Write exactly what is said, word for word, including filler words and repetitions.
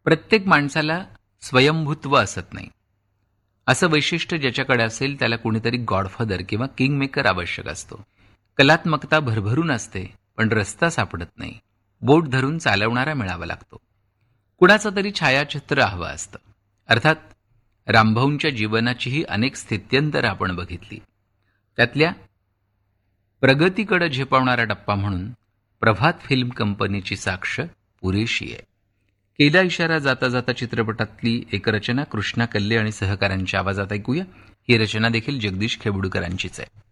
प्रत्येक माणसाला स्वयंभूत्व असत नाही. असं वैशिष्ट्य ज्याच्याकडे असेल त्याला कुणीतरी गॉडफादर किंवा किंगमेकर आवश्यक असतो. कलात्मकता भरभरून असते, पण रस्ता सापडत नाही. बोट धरून चालवणारा मिळावा लागतो. कुणाचं तरी छायाचित्र हवं असतं. अर्थात रामभाऊंच्या जीवनाचीही अनेक स्थित्यंतर आपण बघितली. त्यातल्या प्रगतीकडे झेपावणारा टप्पा म्हणून प्रभात फिल्म कंपनीची साक्ष पुरेशी आहे. केला इशारा जाता जाता चित्रपटातली एक रचना कृष्णा कल्ले आणि सहकाऱ्यांच्या आवाजात ऐकूया. ही रचना देखील जगदीश खेबुडकरांचीच आहे.